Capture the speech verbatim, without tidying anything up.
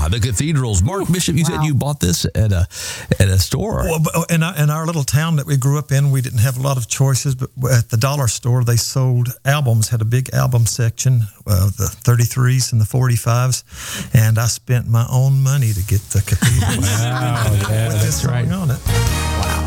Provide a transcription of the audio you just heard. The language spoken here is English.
Yeah, the cathedrals. Mark Bishop, you wow. said you bought this at a at a store. Well, in our, in our little town that we grew up in, we didn't have a lot of choices, but at the dollar store, they sold albums, had a big album section, uh, the thirty-threes and the forty-fives, and I spent my own money to get the cathedral. Wow, yeah, with that's this song right. on it.